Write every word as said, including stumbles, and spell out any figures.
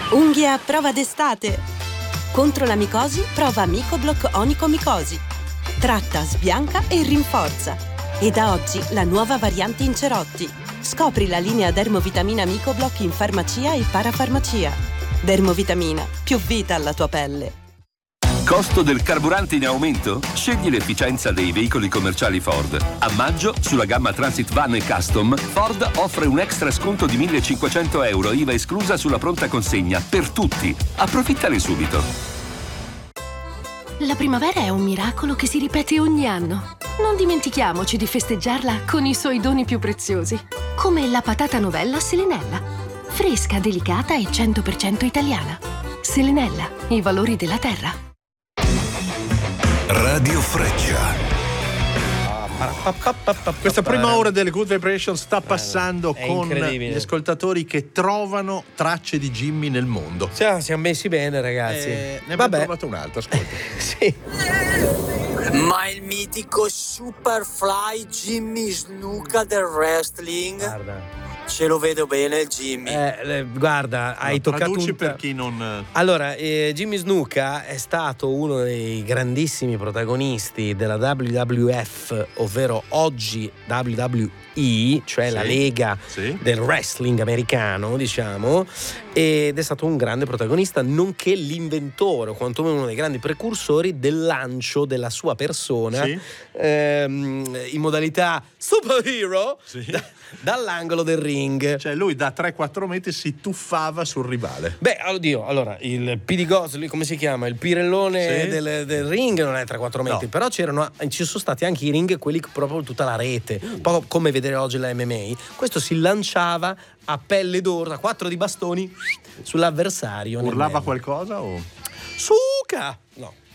Unghie a prova d'estate? Contro la micosi, prova Micoblock Onicomicosi. Tratta, sbianca e rinforza. E da oggi la nuova variante in cerotti. Scopri la linea Dermovitamina Micoblock in farmacia e parafarmacia. Dermovitamina, più vita alla tua pelle. Costo del carburante in aumento? Scegli l'efficienza dei veicoli commerciali Ford. A maggio, sulla gamma Transit Van e Custom, Ford offre un extra sconto di millecinquecento euro, I V A esclusa sulla pronta consegna, per tutti. Approfittane subito. La primavera è un miracolo che si ripete ogni anno. Non dimentichiamoci di festeggiarla con i suoi doni più preziosi, come la patata novella Selenella. Fresca, delicata e cento per cento italiana. Selenella, i valori della terra. Radio Freccia. Questa prima ora delle Good Vibration sta passando È con incredibile. gli ascoltatori che trovano tracce di Jimmy nel mondo. Sì, siamo messi bene, ragazzi. Eh, ne abbiamo Vabbè. trovato un altro, ascolta. Sì. Ma il mitico Superfly Jimmy Snuka del wrestling. Guarda. Ce lo vedo bene il Jimmy. Eh, eh, guarda, hai No, toccato traduci un... per chi non... Allora, eh, Jimmy Snuka è stato uno dei grandissimi protagonisti della W W F, ovvero oggi W W E, cioè Sì, la lega sì. del wrestling americano, diciamo, ed è stato un grande protagonista, nonché l'inventore, o quantomeno uno dei grandi precursori del lancio della sua persona, Sì. ehm, in modalità superhero, Sì. da- dall'angolo del ring. Cioè lui da tre quattro metri si tuffava sul rivale. Beh, oddio, allora, il P D Gosling, come si chiama? Il pirellone Sì. del, del ring non è tre quattro metri, No. però c'erano, ci sono stati anche i ring, quelli proprio tutta la rete, un po' come vedere oggi la M M A. Questo si lanciava a pelle d'orsa, quattro di bastoni sull'avversario. nel Urlava mezzo. qualcosa o... Suca! No.